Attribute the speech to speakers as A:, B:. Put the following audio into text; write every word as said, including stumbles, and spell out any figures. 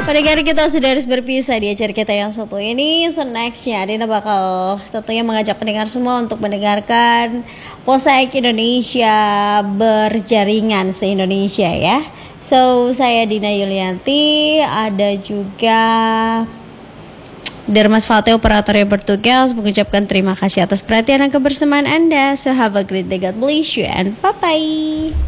A: Pendengar kita sudah harus berpisah di acara kita yang satu ini. So nextnya Dina bakal tentunya mengajak pendengar semua untuk mendengarkan Posaik Indonesia berjaringan se-Indonesia ya. So saya Dina Yulianti, ada juga Dermas Fatih operator yang bertugas mengucapkan terima kasih atas perhatian dan kebersamaan Anda. So have a great day, God bless you and bye bye.